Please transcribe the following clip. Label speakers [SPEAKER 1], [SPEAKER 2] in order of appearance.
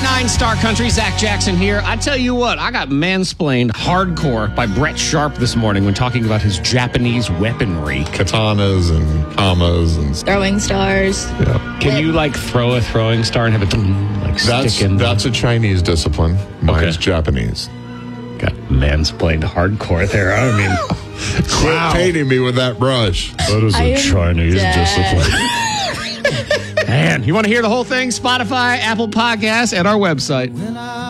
[SPEAKER 1] 98.9 Star Country, Zach Jackson here. I tell you what, I got mansplained hardcore by Brett Sharp this morning when talking about his Japanese weaponry.
[SPEAKER 2] Katanas and kamas and
[SPEAKER 3] throwing stars.
[SPEAKER 2] Yeah.
[SPEAKER 1] Can you throw a throwing star and have it stick in?
[SPEAKER 2] That's a Chinese discipline. Mine's Japanese.
[SPEAKER 1] Got mansplained hardcore there. I mean,
[SPEAKER 2] Quit painting me with that brush.
[SPEAKER 1] That is a Chinese discipline. Man, you want to hear the whole thing? Spotify, Apple Podcasts, and our website.